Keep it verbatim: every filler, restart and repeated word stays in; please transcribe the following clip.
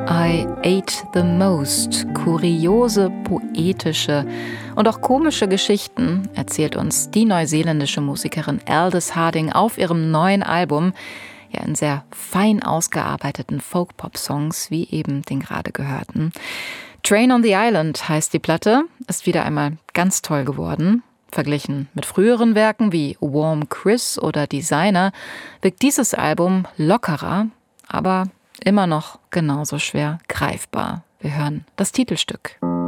I Ate the Most. Kuriose, poetische und auch komische Geschichten erzählt uns die neuseeländische Musikerin Aldous Harding auf ihrem neuen Album, ja in sehr fein ausgearbeiteten Folk-Pop-Songs, wie eben den gerade gehörten. Train on the Island heißt die Platte, ist wieder einmal ganz toll geworden. Verglichen mit früheren Werken wie Warm Chris oder Designer wirkt dieses Album lockerer, aber immer noch genauso schwer greifbar. Wir hören das Titelstück.